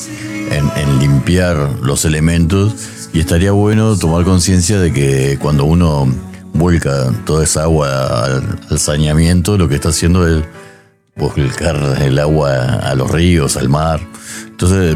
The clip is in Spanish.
en limpiar los elementos, y estaría bueno tomar conciencia de que cuando uno vuelca toda esa agua al saneamiento, lo que está haciendo es volcar el agua a los ríos, al mar. Entonces